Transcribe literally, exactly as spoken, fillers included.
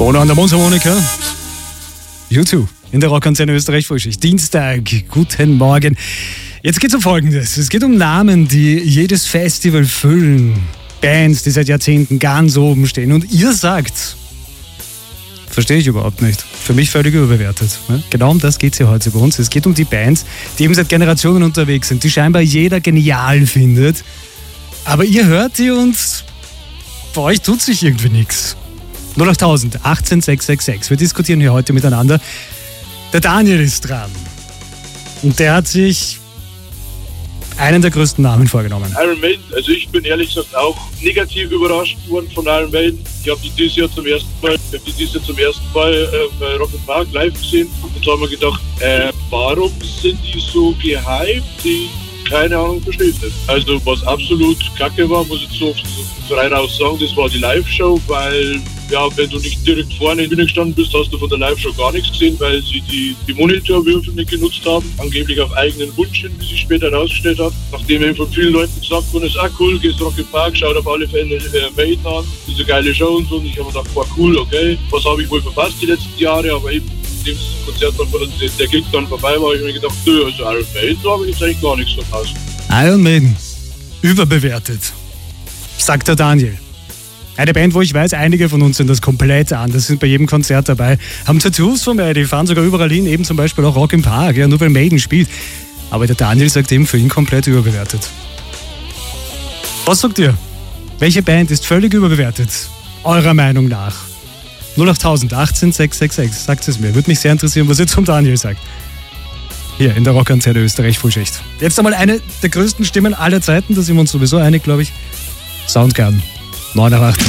Bono an der Mundharmonika. YouTube in der Rockantenne Österreich Frühschicht. Dienstag, guten Morgen. Jetzt geht es um Folgendes. Es geht um Namen, die jedes Festival füllen. Bands, die seit Jahrzehnten ganz oben stehen. Und ihr sagt, verstehe ich überhaupt nicht. Für mich völlig überbewertet. Genau um das geht es hier heute bei uns. Es geht um die Bands, die eben seit Generationen unterwegs sind, die scheinbar jeder genial findet. Aber ihr hört die und bei euch tut sich irgendwie nichts. null acht tausend achtzehn sechs sechs sechs. Wir diskutieren hier heute miteinander. Der Daniel ist dran. Und der hat sich einen der größten Namen vorgenommen. Iron Maiden, also ich bin ehrlich gesagt auch negativ überrascht worden von Iron Maiden. Ich habe die dieses Jahr zum ersten Mal, ich habe die dieses Jahr zum ersten Mal äh, bei Rock im Park live gesehen. Und da haben wir gedacht, äh, warum sind die so gehypt? Die keine Ahnung, versteht nicht. Also was absolut kacke war, muss ich so frei raus sagen, das war die Live-Show, weil ja, wenn du nicht direkt vorne in der Bühne gestanden bist, hast du von der Live-Show gar nichts gesehen, weil sie die, die Monitorwürfel nicht genutzt haben, angeblich auf eigenen Wunsch hin, wie sich später herausgestellt hat. Nachdem eben von vielen Leuten gesagt wurde, ist ah cool, gehst Rock im Park, schaut auf alle Fälle äh, Maiden an, diese geile Show und so. Und ich habe mir gedacht, war cool, okay, was habe ich wohl verpasst die letzten Jahre, aber eben dem Konzert dann, der, der Gig dann vorbei war, habe ich mir gedacht, nö, also Iron Maiden, da habe ich jetzt eigentlich gar nichts verpasst. Iron Maiden, überbewertet, sagt der Daniel. Eine Band, wo ich weiß, einige von uns sind das komplett an. Das sind bei jedem Konzert dabei. Haben Tattoos von mir, die fahren sogar überall hin, eben zum Beispiel auch Rock im Park, ja, nur weil Maiden spielt. Aber der Daniel sagt eben, für ihn komplett überbewertet. Was sagt ihr? Welche Band ist völlig überbewertet? Eurer Meinung nach? null acht tausend achtzehn sechs sechs sechs, sagt es mir. Würde mich sehr interessieren, was ihr zum Daniel sagt. Hier in der Rockantenne Österreich Frühschicht. Jetzt einmal eine der größten Stimmen aller Zeiten, da sind wir uns sowieso einig, glaube ich. Soundgarden. neun acht